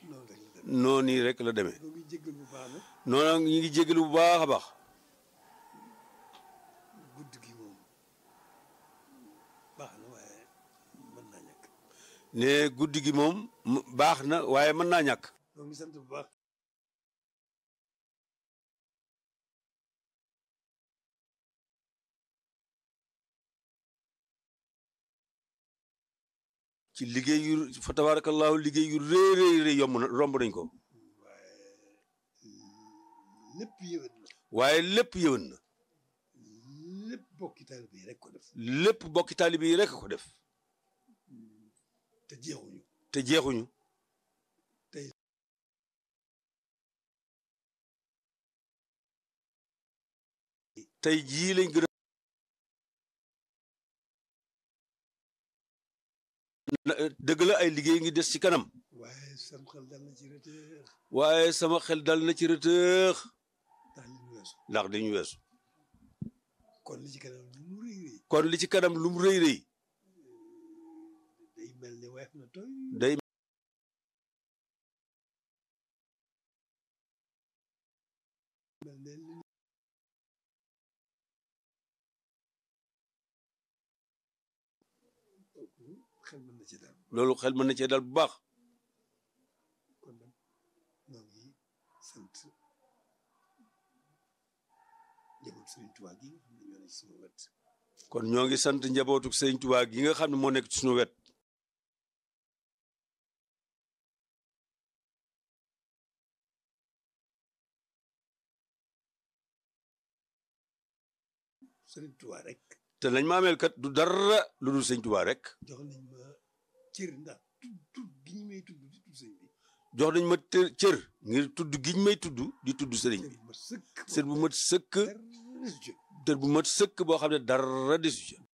noonu rek la demee. ñoo ngi jéggal bu baax nag. noonu ñu ngi jégalu bu baax a baax. guddi gi moom baax na waaye mën naa ñàkk. ne guddi gi moom baax na waaye mën naa ñàkk. ñoo ngi sant bu baax. ci liggéey yu fa tabarakallahu liggéey yu rëy yomb na romb nañ ko. lépp yëwén na. waaye lépp yëwén na. lépp bokki taalibe yi rek ko def. lépp bokki taalibe yi rek ko def. te jeexuñu. te jeexuñu. tey jii lañ gën a dëgg la ay liggéey ngi des ci kanam. waaye sama xel dal na ci rëtëx. waaye sama xel dal na ci rëtëx. ndax li ñu weesu. ndax dañu weesu. kon li ci kanam lu mu rëy rëy. kon li ci kanam lu mu rëy rëy. day mel ni weef na tooy. day mel ne li xel mën na ci dal. loolu xel mën na cee dal bu baax. kon nag ñoo ngi sant njabootu Sëriñ Tuubaa gi nga xam ne ñoo ne ci suma wet. kon ñoo ngi sant njabootu Sëriñ Tuubaa gi nga xam ne moo nekk ci suñu wet. Sëriñ Tuubaa rek. te lañ ma ameel kat du dara lu dul Sëriñ Tuubaa rek. jox nañ ma cër ndax tudd gi ñu may tudd di tudd sëñ bi. jox nañ ma cër ngir tudd giñ may tudd di tudd sëriñ bi. cër bu mat sëkk. cër bu mat sëkk. cër bu mat sëkk boo xam ne dara desu ca.